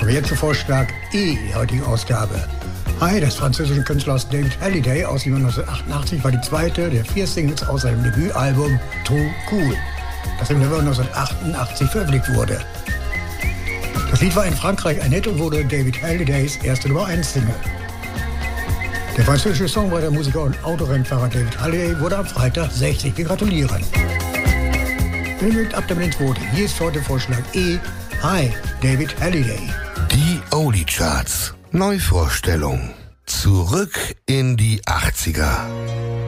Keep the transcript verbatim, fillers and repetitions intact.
Aber jetzt der Vorschlag E, die heutige Ausgabe. Hi, des französischen Künstlers David Hallyday aus dem Jahr neunzehnhundertachtundachtzig war die zweite der vier Singles aus seinem Debütalbum Too Cool, das im November neunzehnhundertachtundachtzig veröffentlicht wurde. Das Lied war in Frankreich ein Hit und wurde David Hallydays erste Nummer eins Single. Der französische Songwriter, Musiker und Autorennfahrer David Hallyday wurde am Freitag sechzig. Wir gratulieren. Wir mögt ab damit ins Boot. Hier ist heute Vorschlag E. Hi, David Hallyday. Die Oldie Charts. Neuvorstellung. Zurück in die achtziger.